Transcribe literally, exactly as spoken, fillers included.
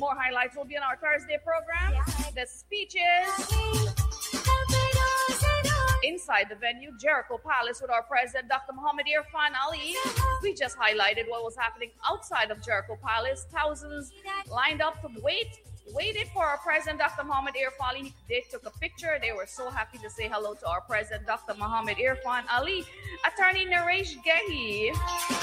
more highlights will be on our Thursday program. The speeches inside the venue, Jericho Palace, with our president, Doctor Muhammad Irfan Ali. We just highlighted what was happening outside of Jericho Palace. Thousands lined up to wait, waited for our president, Doctor Muhammad Irfan Ali. They took a picture. They were so happy to say hello to our president, Doctor Muhammad Irfan Ali. Attorney Naresh Gehi.